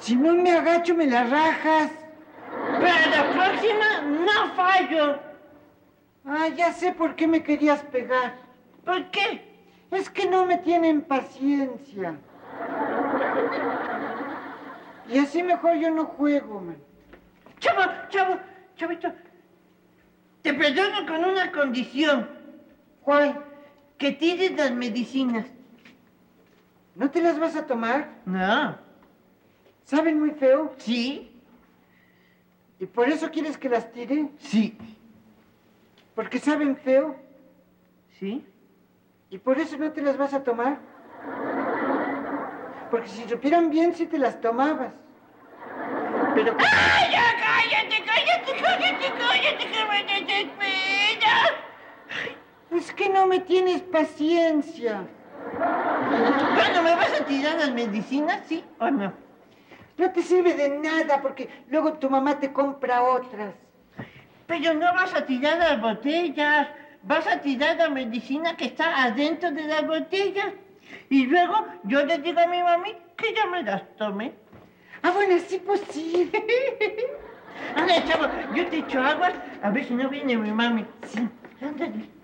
Si no me agacho, me la rajas. Para la próxima no fallo. Ah, ya sé por qué me querías pegar. ¿Por qué? Es que no me tienen paciencia. Y así mejor yo no juego, man. Chavito. Te perdono con una condición. ¿Cuál? Que tires las medicinas. ¿No te las vas a tomar? No. ¿Saben muy feo? ¿Sí? ¿Y por eso quieres que las tire? Sí. ¿Porque saben feo? ¿Sí? ¿Y por eso no te las vas a tomar? Porque si supieran bien, sí te las tomabas. Pero... ¡Ay, ya! ¡Cállate, que me desespera! Es que no me tienes paciencia. Bueno, ¿me vas a tirar las medicinas, sí o no? No te sirve de nada porque luego tu mamá te compra otras. Pero no vas a tirar las botellas. Vas a tirar la medicina que está adentro de las botellas. Y luego yo le digo a mi mami que ya me las tome. Ah, bueno, sí, pues sí. Anda, chavo, yo te echo agua a ver si no viene mi mami. Sí, ándale.